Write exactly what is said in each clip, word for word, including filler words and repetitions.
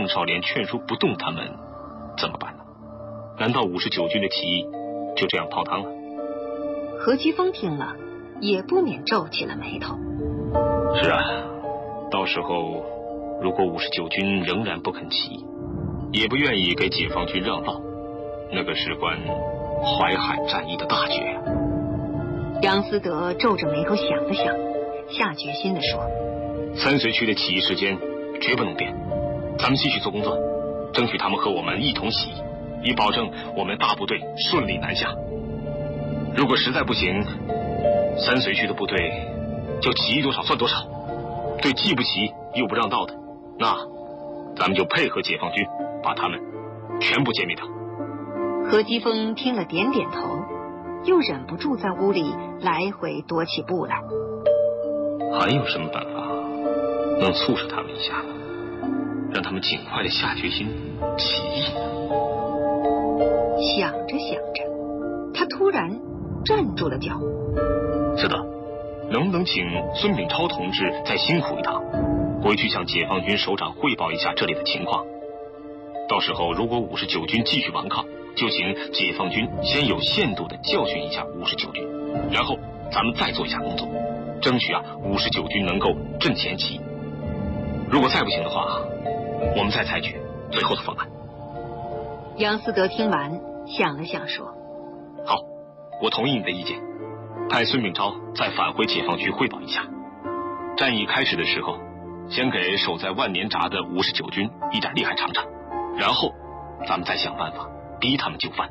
郑少莲劝说不动他们，怎么办呢？难道五十九军的起义就这样泡汤了？ 何基丰听了，也不免皱起了眉头。 是啊，到时候如果五十九军仍然不肯起义，也不愿意给解放军让道，那个事关淮海战役的大决呀。 杨思德皱着眉头想了想，下决心地说： 三绥区的起义时间绝不能变，咱们继续做工作，争取他们和我们一同起义，以保证我们大部队顺利南下。如果实在不行，三绥区的部队就起义多少算多少，对既不起又不让道的，那咱们就配合解放军把他们全部歼灭掉。 何基丰听了点点头，又忍不住在屋里来回踱起步来。 还有什么办法能促使他们一下，让他们尽快的下决心起义呢？ 想着想着，他突然站住了脚。 是的，能不能请孙炳超同志再辛苦一趟，回去向解放军首长汇报一下这里的情况？到时候如果五十九军继续顽抗，就请解放军先有限度的教训一下五十九军，然后咱们再做一下工作，争取啊五十九军能够阵前起义。如果再不行的话，我们再采取最后的方案。 杨思德听完想了想说： 好，我同意你的意见，派孙炳超再返回解放区汇报一下。战役开始的时候，先给守在万年闸的五十九军一展厉害尝尝，然后咱们再想办法逼他们就范。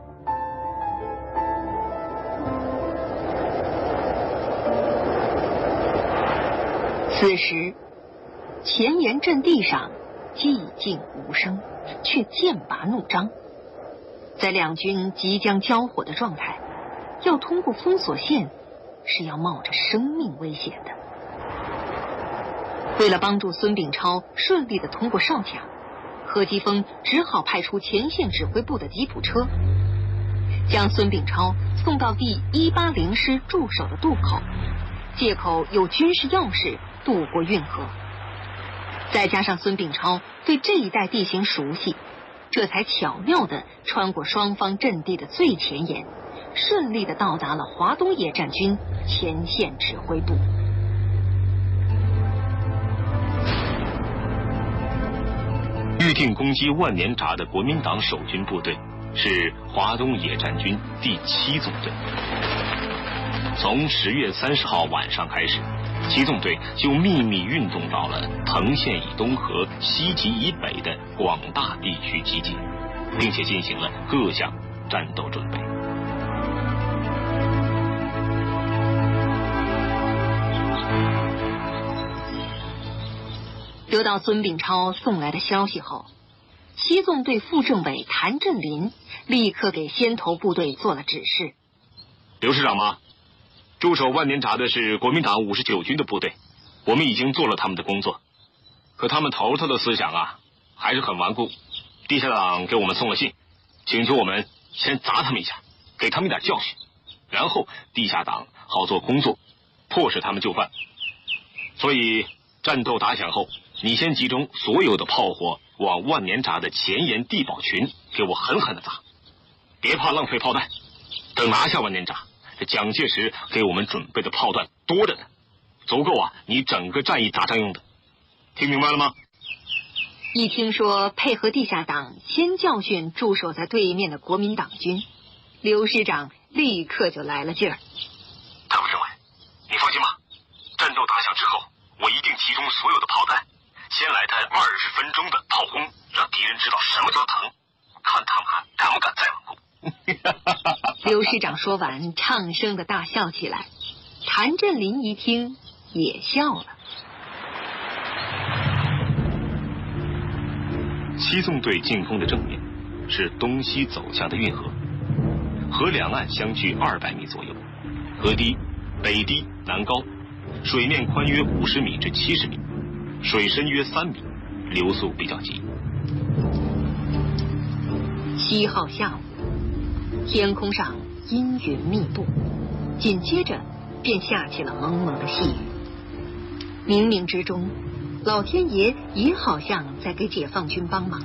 此时前沿阵地上寂静无声，却剑拔弩张。在两军即将交火的状态，要通过封锁线是要冒着生命危险的。为了帮助孙炳超顺利地通过哨卡，何基丰只好派出前线指挥部的吉普车，将孙炳超送到第一八零师驻守的渡口，借口有军事要事渡过运河。再加上孙炳超对这一带地形熟悉，这才巧妙地穿过双方阵地的最前沿，顺利地到达了华东野战军前线指挥部。 预定攻击万年闸的国民党守军部队是华东野战军第七纵队。从十月三十号晚上开始，七纵队就秘密运动到了藤县以东和西集以北的广大地区集结，并且进行了各项战斗准备。 得到孙炳超送来的消息后，七纵队副政委谭震林立刻给先头部队做了指示。 刘师长吗？驻守万年闸的是国民党五十九军的部队，我们已经做了他们的工作，可他们头头的思想啊还是很顽固。地下党给我们送了信，请求我们先砸他们一下，给他们一点教训，然后地下党好做工作，迫使他们就范。所以战斗打响后，你先集中所有的炮火往万年闸的前沿地堡群给我狠狠的砸，别怕浪费炮弹。等拿下万年闸，这蒋介石给我们准备的炮弹多着呢，足够啊你整个战役打仗用的。听明白了吗？ 一听说配合地下党先教训驻守在对面的国民党军，刘师长立刻就来了劲儿。 谭副政委，你放心吧，战斗打响之后，我一定集中所有的炮弹，先来台二十分钟的炮轰，让敌人知道什么叫疼，看他们还敢不敢再顽固。 刘师长说完，畅声的大笑起来。谭震林一听也笑了。 七纵队进攻的正面是东西走向的运河，河两岸相距二百米左右，河堤北低南高，水面宽约五十米至七十米，水深约三米，流速比较急。 七号下午，天空上阴云密布，紧接着便下起了蒙蒙的细雨。冥冥之中，老天爷也好像在给解放军帮忙。